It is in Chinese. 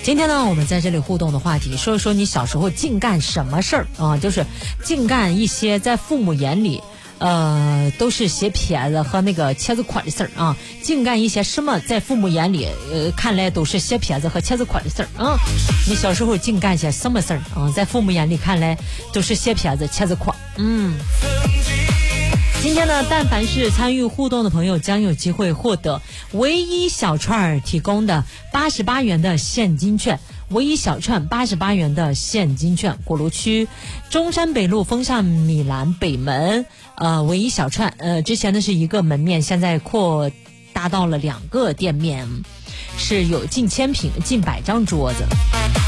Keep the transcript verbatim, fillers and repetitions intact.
今天呢，我们在这里互动的话题，说一说你小时候净干什么事儿啊？就是净干一些在父母眼里，呃，都是写撇子和那个切子块的事儿啊。净干一些什么在父母眼里，呃，看来都是写撇子和切子块的事儿啊。你小时候净干些什么事儿啊？在父母眼里看来都是写撇子、切子块。嗯。今天呢，但凡是参与互动的朋友将有机会获得唯一小串提供的八十八元的现金券，唯一小串八十八元的现金券，鼓楼区中山北路风尚米兰北门，呃，唯一小串，呃，之前的是一个门面，现在扩大到了两个店面，是有近千平、近百张桌子。